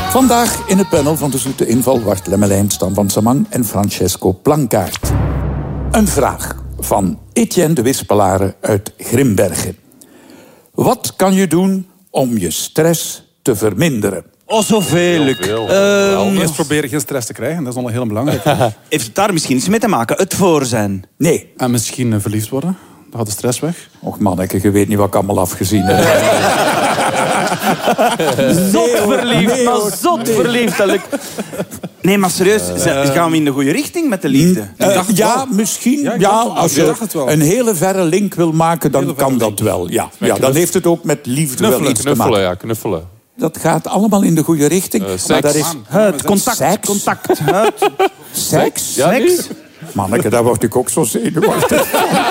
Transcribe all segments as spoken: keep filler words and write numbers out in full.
Vandaag in het panel van de Zoete Inval Wart Lemmelijn, Stan van Samang en Francesco Plankaart. Een vraag van Etienne de Wispelare uit Grimbergen. Wat kan je doen om je stress te verminderen? Oh, zoveel, Luc. Um, Eerst proberen geen stress te krijgen, dat is nog heel belangrijk. Heeft het daar misschien iets mee te maken? Het voor zijn? Nee. En misschien uh, verliefd worden, dan gaat de stress weg. Och manneke, je weet niet wat ik allemaal afgezien heb. Zot verliefd, nee, maar zot nee. verliefd. Luc. Nee, maar serieus, uh, gaan we in de goede richting met de liefde? Uh, ja, misschien. Ja, ja, als je een hele verre link wil maken, dan kan dat link. wel. Ja, ja, dan heeft het ook met liefde knuffelen, wel iets knuffelen, te maken. Ja, knuffelen. Dat gaat allemaal in de goede richting. Uh, maar dat is het contact. Seks. Contact. Het. Seks? Ja, Seks? Manneke, daar word ik ook zo zenuwachtig.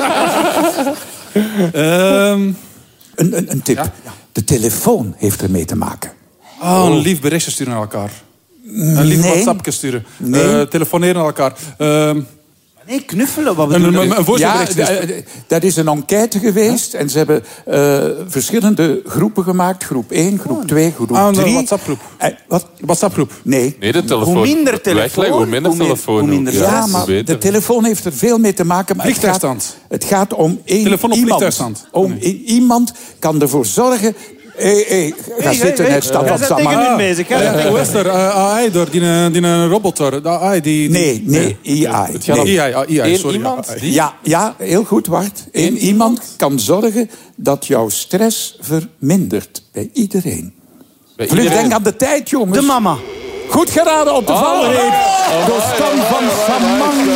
um, een, een, een tip. Ja? De telefoon heeft ermee te maken. Oh, een lief berichtje sturen naar elkaar. Een lief nee. WhatsAppje sturen. Nee. Uh, telefoneren naar elkaar. Uh, Nee, knuffelen, wat bedoel je? Een, een, een ja, d- dat is een enquête geweest. Ja? En ze hebben uh, verschillende groepen gemaakt. Groep één, groep twee, groep drie. Ah, een WhatsApp-groep. Uh, wat? WhatsApp-groep. Nee. Nee, de telefoon. Hoe minder telefoon, hoe minder hoe meer, telefoon. Hoe minder ja, ja, maar de telefoon heeft er veel mee te maken. Maar het gaat, het gaat om één telefoon op iemand. Om nee. Iemand kan ervoor zorgen... Hé, hey, hey, ga hey, zitten, hey, net Stan hey, van Samang. Ja, bezig, hè? Hoe is er? A I door die, die robot. A I, die, die... Nee, nee, A I. Het gaat om nee. A I, sorry. Iemand? Ja, ja, heel goed, Wart. Eén iemand kan zorgen dat jouw stress vermindert. Bij iedereen. Bij Vlug, iedereen. Denk aan de tijd, jongens. De mama. Goed geraden op de oh, valreep. Oh, door Stan van Samang.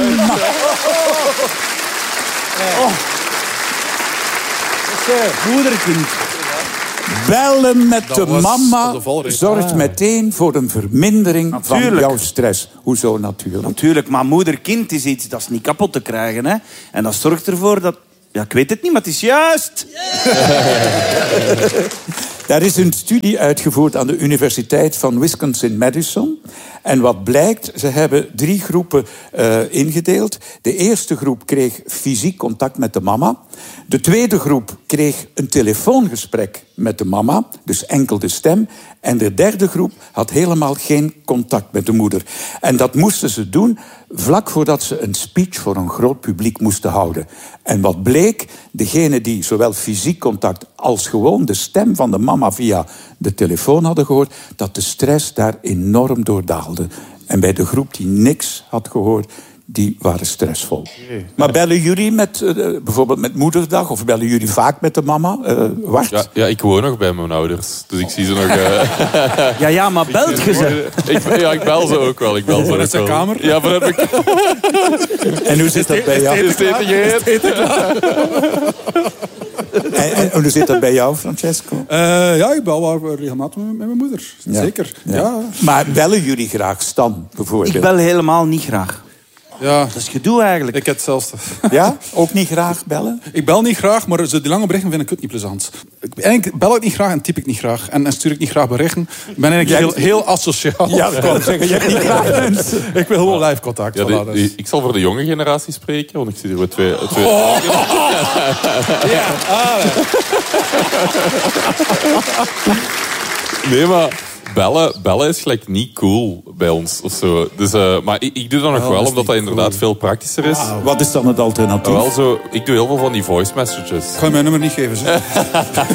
Oh. Moederkind. Bellen met dat de mama de zorgt ah. meteen voor een vermindering natuurlijk. Van jouw stress. Hoezo natuurlijk? Natuurlijk, maar moeder-kind is iets dat is niet kapot te krijgen. Hè? En dat zorgt ervoor dat... Ja, ik weet het niet, maar het is juist. Daar is een studie uitgevoerd aan de Universiteit van Wisconsin-Madison. En wat blijkt, ze hebben drie groepen uh, ingedeeld. De eerste groep kreeg fysiek contact met de mama. De tweede groep kreeg een telefoongesprek met de mama, dus enkel de stem. En de derde groep had helemaal geen contact met de moeder. En dat moesten ze doen vlak voordat ze een speech voor een groot publiek moesten houden. En wat bleek, degene die zowel fysiek contact als gewoon de stem van de mama via de telefoon hadden gehoord, dat de stress daar enorm door daalde. En bij de groep die niks had gehoord, die waren stressvol. Nee. Maar bellen jullie met, uh, bijvoorbeeld met Moederdag? Of bellen jullie vaak met de mama? Uh, Wart? Ja, ja, ik woon nog bij mijn ouders. Dus ik zie ze nog... Uh... ja, ja, maar belt je ze? ik, ja, ik bel ze ook wel. Ik bel ze vanuit zijn kamer? Ja, vanuit mijn kamer. En hoe zit dat bij jou? Is het eten En, en hoe zit dat bij jou, Francesco? Uh, ja, ik bel wel regelmatig met mijn moeder. Ja. Zeker. Ja. Ja. Maar bellen jullie graag, Stan, bijvoorbeeld? Ik bel helemaal niet graag. Ja. Dat is gedoe eigenlijk. Ik heb hetzelfde. Ja? Ook niet graag bellen? Ik bel niet graag, maar die lange berichten vind ik het niet plezant. Ik bel ik niet graag en typ ik niet graag. En, en stuur ik niet graag berichten. Ik ben eigenlijk heel, heel asociaal. Ja, dat kan ik zeggen. Je hebt niet graag mensen. Ik wil gewoon live contact. Ja, die, die, ik zal voor de jonge generatie spreken, want ik zie er weer twee... twee... Oh. Ja. Ah, nee, maar... Bellen, bellen is gelijk niet cool bij ons of zo. Dus, uh, maar ik, ik doe dat nog oh, wel, dat omdat dat inderdaad cool. veel praktischer is. Wow. Wat is dan het alternatief? Wel zo, ik doe heel veel van die voice messages. Ik ga je mijn nummer niet geven, zeg.